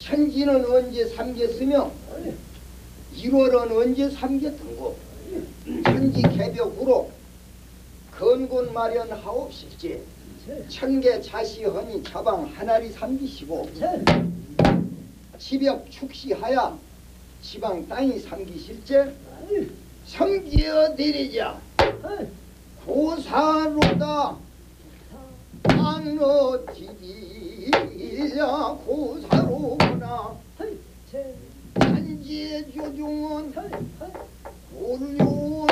천지는 언제 삼겠으며 1월은 언제 삼겠던고. 천지 개벽으로 건곤 마련하옵시지. 천개 자시허니 자방 하나리 삼기시고 지벽 축시하야 지방 땅이 삼기실제. 섬기어 드리자 고사로다 안어지리야 고사로구나. 산지의 조종은 고르요